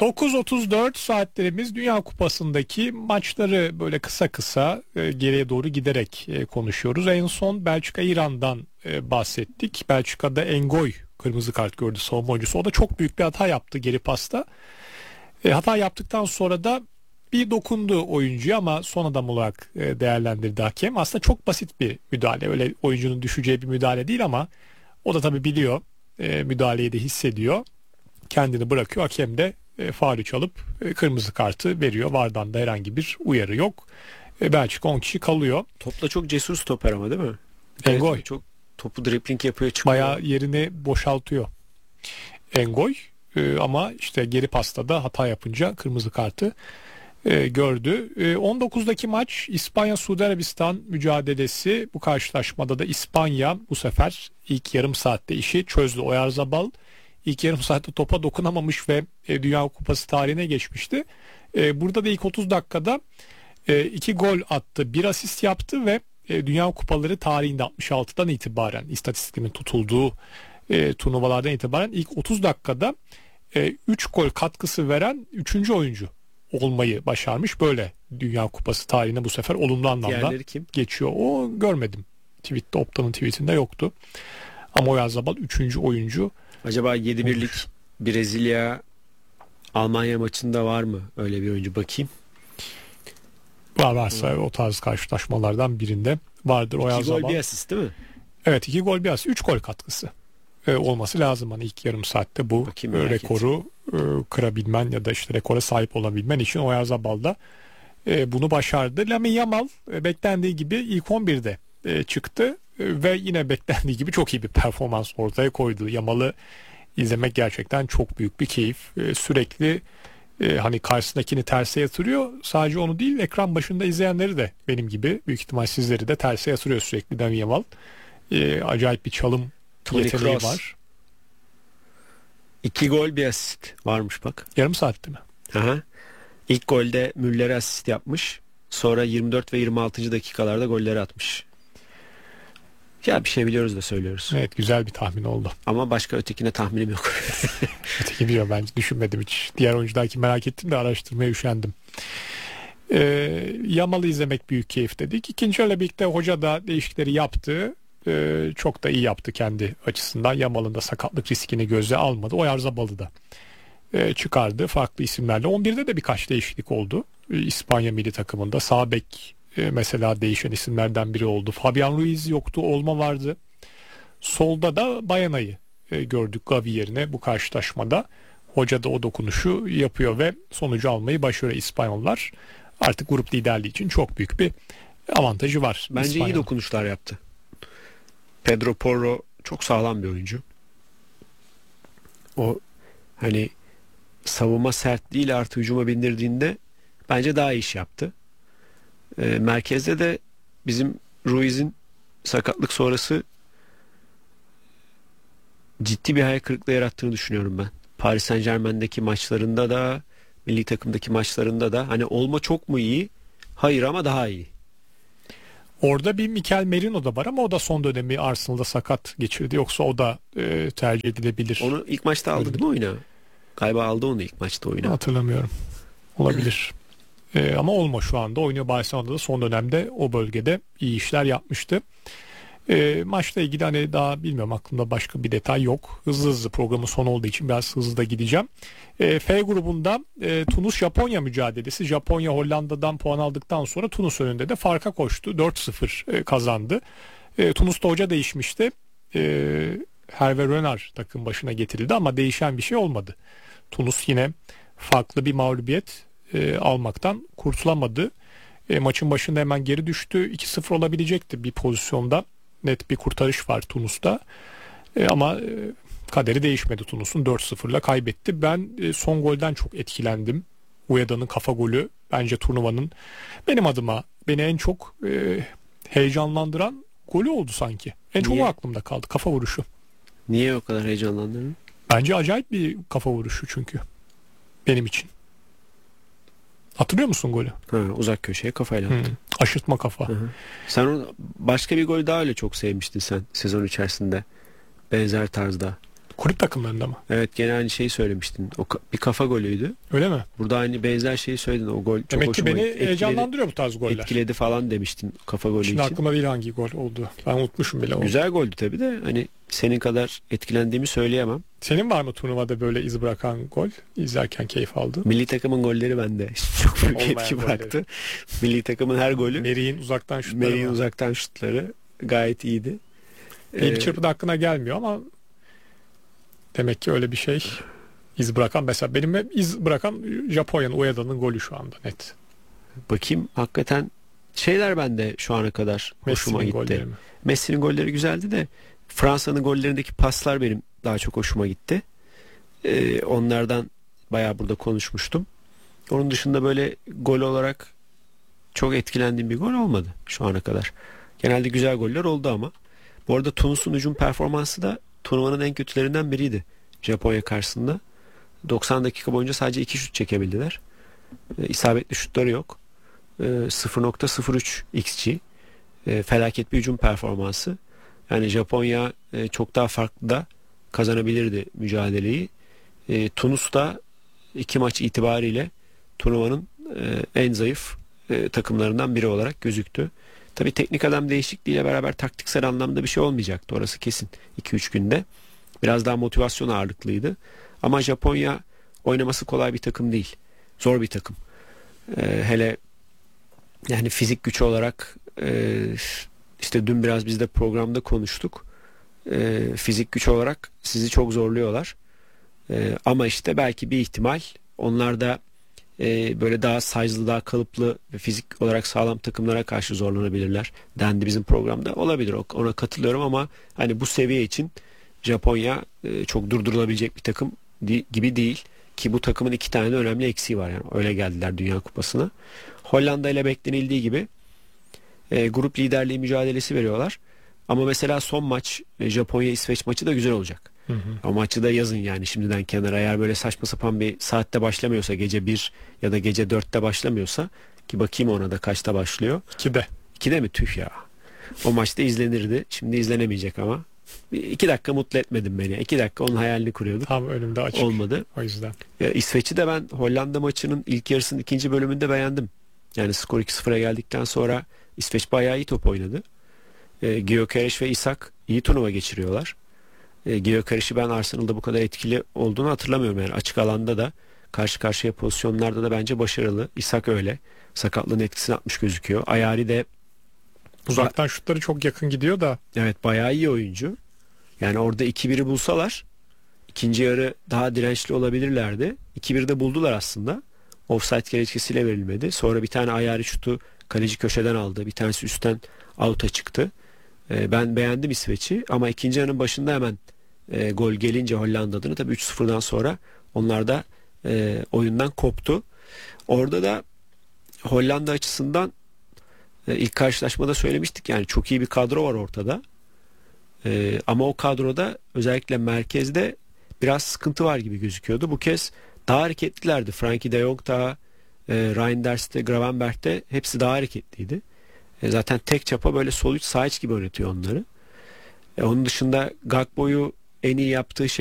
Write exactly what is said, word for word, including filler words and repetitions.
dokuz otuz dört saatlerimiz Dünya Kupası'ndaki maçları böyle kısa kısa e, geriye doğru giderek e, konuşuyoruz. En son Belçika-İran'dan e, bahsettik. Belçika'da Engoy kırmızı kart gördü, savunma oyuncusu. O da çok büyük bir hata yaptı geri pasta. E, hata yaptıktan sonra da bir dokundu oyuncuya ama son adam olarak e, değerlendirdi hakem. Aslında çok basit bir müdahale. Öyle oyuncunun düşeceği bir müdahale değil ama o da tabii biliyor. E, müdahaleyi de hissediyor. Kendini bırakıyor. Hakem de e, faulü çalıp e, kırmızı kartı veriyor. Vardan da herhangi bir uyarı yok. E, Belçika on kişi kalıyor. Topla çok cesur stoper ama değil mi? Engoy. Evet, çok topu dribbling yapıyor, çıkıyor. Bayağı yerini boşaltıyor Engoy. E, ama işte geri pastada hata yapınca kırmızı kartı e, gördü. E, on dokuzdaki maç İspanya-Suudi Arabistan mücadelesi. Bu karşılaşmada da İspanya bu sefer ilk yarım saatte işi çözdü. Oyarzabal İlk yarım saatte topa dokunamamış ve e, Dünya Kupası tarihine geçmişti. E, burada da ilk otuz dakikada e, iki gol attı, bir asist yaptı ve e, Dünya Kupaları tarihinde altmış altıdan itibaren istatistiklerin tutulduğu e, turnuvalardan itibaren ilk otuz dakikada e, üç gol katkısı veren üçüncü oyuncu olmayı başarmış. Böyle Dünya Kupası tarihine bu sefer olumlu anlamda geçiyor. O görmedim. Tweette, Opta'nın tweetinde yoktu. Ama Oyarzabal üçüncü oyuncu. Acaba yedi birlik Brezilya Almanya maçında var mı öyle bir oyuncu, bakayım. Var, varsa hmm. o tarz karşılaşmalardan birinde vardır Oyarzabal. İki gol bir asist değil mi? Evet, iki gol bir asist. Üç gol katkısı e, olması lazım. Hani ilk yarım saatte bu e, rekoru e, kırabilmen ya da işte rekora sahip olabilmen için Oyarzabal da e, bunu başardı. Lamine Yamal e, beklendiği gibi ilk on birde e, çıktı e, ve yine beklendiği gibi çok iyi bir performans ortaya koydu. Yamal'ı izlemek gerçekten çok büyük bir keyif. E, sürekli e, hani karşısındakini terse yatırıyor. Sadece onu değil, ekran başında izleyenleri de benim gibi, büyük ihtimal sizleri de terse yatırıyor sürekli Lamine Yamal. E, acayip bir çalım Tony yeteneği Kroos var. İki gol bir asist varmış bak. Yarım saatte mi? Aha. İlk golde Müller'e asist yapmış. Sonra yirmi dört ve yirmi altıncı dakikalarda golleri atmış. Ya bir şey biliyoruz da söylüyoruz. Evet, güzel bir tahmin oldu. Ama başka ötekine tahminim yok. Öteki biliyor, ben düşünmedim hiç. Diğer oyuncularki merak ettim de araştırmaya üşendim. Ee, Yamal'ı izlemek büyük keyif dedik. İkinci öyle birlikte hoca da değişiklikleri yaptı. Ee, çok da iyi yaptı kendi açısından. Yamal'ın da sakatlık riskini göze almadı. Oyarzabal da e, çıkardı farklı isimlerle. on birde de birkaç değişiklik oldu. Ee, İspanya milli takımında sağ bek e, mesela değişen isimlerden biri oldu. Fabian Ruiz yoktu, Olma vardı. Solda da Bayana'yı e, gördük Gavi yerine bu karşılaşmada. Hoca da o dokunuşu yapıyor ve sonucu almayı başarıyor İspanyollar. Artık grup liderliği için çok büyük bir avantajı var. Bence İspanya'nın iyi dokunuşlar yaptı. Pedro Porro çok sağlam bir oyuncu. O hani savunma sertliğiyle artı hücuma bindirdiğinde bence daha iyi iş yaptı. E, merkezde de bizim Ruiz'in sakatlık sonrası ciddi bir hayal kırıklığı yarattığını düşünüyorum ben. Paris Saint-Germain'deki maçlarında da, milli takımdaki maçlarında da hani Olma çok mu iyi? Hayır, ama daha iyi. Orada bir Mikel Merino da var ama o da son dönemi Arsenal'da sakat geçirdi. Yoksa o da e, tercih edilebilir. Onu ilk maçta aldı değil mi oyuna? Galiba aldı onu ilk maçta oyuna. Hatırlamıyorum. Olabilir. e, ama Olma şu anda oynuyor. Barcelona'da da son dönemde o bölgede iyi işler yapmıştı. E, maçla ilgili hani daha bilmiyorum, aklımda başka bir detay yok. Hızlı hızlı, programın sonu olduğu için biraz hızlı da gideceğim. E, F grubunda e, Tunus-Japonya mücadelesi. Japonya Hollanda'dan puan aldıktan sonra Tunus önünde de farka koştu. dört sıfır e, kazandı. E, Tunus'ta hoca değişmişti. E, Hervé Renard takım başına getirildi ama değişen bir şey olmadı. Tunus yine farklı bir mağlubiyet e, almaktan kurtulamadı. E, maçın başında hemen geri düştü. iki sıfır olabilecekti bir pozisyonda. Net bir kurtarış var Tunus'ta. E, ama e, kaderi değişmedi Tunus'un. dört sıfırla kaybetti. Ben e, son golden çok etkilendim. Ueda'nın kafa golü bence turnuvanın benim adıma beni en çok e, heyecanlandıran golü oldu sanki. En çok aklımda kaldı, kafa vuruşu. Niye o kadar heyecanlandın? Bence acayip bir kafa vuruşu çünkü. Benim için. Hatırlıyor musun golü? Ha, uzak köşeye kafayla attı. Hmm, aşırtma kafa. Hı hı. Sen onu, başka bir gol daha öyle çok sevmiştin sen sezon içerisinde. Benzer tarzda. Kulüp takımlarında mı? Evet, gene aynı şeyi söylemiştin. O ka- bir kafa golüydü. Öyle mi? Burada aynı benzer şeyi söyledin. O gol çok Demek ki hoşuma beni gitti. Etkiledi, heyecanlandırıyor bu tarz goller. etkiledi falan demiştin kafa golü Şimdi için. aklıma değil hangi gol oldu. Ben unutmuşum bile. Güzel goldü tabii de hani senin kadar etkilendiğimi söyleyemem. Senin var mı turnuvada böyle iz bırakan gol? İzlerken keyif aldın. Milli takımın golleri bende çok büyük Olmayan etki golleri. bıraktı. Milli takımın her golü, Meri'nin uzaktan şutları Meri'nin var. uzaktan şutları gayet iyiydi. Bir Ee, çırpıda hakkına gelmiyor ama demek ki öyle bir şey iz bırakan. Mesela benim hep iz bırakan Japonya'nın Ueda'nın golü şu anda net. bakayım, hakikaten şeyler bende şu ana kadar hoşuma Messi'nin gitti. golleri mi? Messi'nin golleri güzeldi de Fransa'nın gollerindeki paslar benim daha çok hoşuma gitti. Ee, onlardan bayağı burada konuşmuştum. Onun dışında böyle gol olarak çok etkilendiğim bir gol olmadı şu ana kadar. Genelde güzel goller oldu ama. Bu arada Tunus'un hücum performansı da turnuvanın en kötülerinden biriydi Japonya karşısında. doksan dakika boyunca sadece iki şut çekebildiler. E, isabetli şutları yok. E, sıfır nokta sıfır üç X G. E, felaket bir hücum performansı. Yani Japonya e, çok daha farklı da kazanabilirdi mücadeleyi. E, Tunus da iki maç itibariyle turnuvanın e, en zayıf e, takımlarından biri olarak gözüktü. Tabii teknik adam değişikliğiyle beraber taktiksel anlamda bir şey olmayacaktı, orası kesin. iki üç günde biraz daha motivasyon ağırlıklıydı. Ama Japonya oynaması kolay bir takım değil. Zor bir takım. E, hele yani fizik güç olarak e, işte dün biraz biz de programda konuştuk. E, fizik güç olarak sizi çok zorluyorlar. E, ama işte belki bir ihtimal onlar da e, böyle daha size'lı, daha kalıplı ve fizik olarak sağlam takımlara karşı zorlanabilirler dendi bizim programda. Olabilir, ona katılıyorum ama hani bu seviye için Japonya e, çok durdurulabilecek bir takım di- gibi değil. Ki bu takımın iki tane de önemli eksiği var, yani öyle geldiler Dünya Kupası'na. Hollanda ile beklenildiği gibi e, grup liderliği mücadelesi veriyorlar. Ama mesela son maç e, Japonya-İsveç maçı da güzel olacak. Hı hı. O maçı da yazın yani şimdiden kenara. Eğer böyle saçma sapan bir saatte başlamıyorsa, gece bir ya da gece dörtte başlamıyorsa, ki bakayım ona da kaçta başlıyor. ikide. ikide mi? Tüh ya. O maçta izlenirdi. Şimdi izlenemeyecek ama. Bir, iki dakika mutlu etmedin beni. İki dakika onun hayalini kuruyorduk. Tam önümde açık. Olmadı. O yüzden. Ya, İsveç'i de ben Hollanda maçının ilk yarısının ikinci bölümünde beğendim. Yani skor iki sıfıra geldikten sonra İsveç bayağı iyi top oynadı. E, Gyökeres ve Isak iyi turnuva geçiriyorlar. E, Gyökeres'i ben Arsenal'da bu kadar etkili olduğunu hatırlamıyorum. Yani açık alanda da karşı karşıya pozisyonlarda da bence başarılı. Isak öyle. Sakatlığın etkisini atmış gözüküyor. Ayari de Uzaktan şutları çok yakın gidiyor da. evet, bayağı iyi oyuncu. Yani orada iki biri bulsalar ikinci yarı daha dirençli olabilirlerdi. iki bir de buldular aslında. Offside gerekçesiyle verilmedi. Sonra bir tane ayari şutu kaleci köşeden aldı. Bir tanesi üstten out'a çıktı. E, ben beğendim İsveç'i ama ikinci yarının başında hemen e, gol gelince Hollanda adına tabii üç sıfırdan sonra onlar da e, oyundan koptu. Orada da Hollanda açısından e, ilk karşılaşmada söylemiştik, yani çok iyi bir kadro var ortada. E, ama o kadroda özellikle merkezde biraz sıkıntı var gibi gözüküyordu. Bu kez daha hareketlilerdi. Frankie de Jong da, e, Reinders de, Gravenberch de hepsi daha hareketliydi. E, zaten tek çapa böyle sol iç sağ iç gibi oynatıyor onları. E, onun dışında Gakpo'yu en iyi yaptığı şey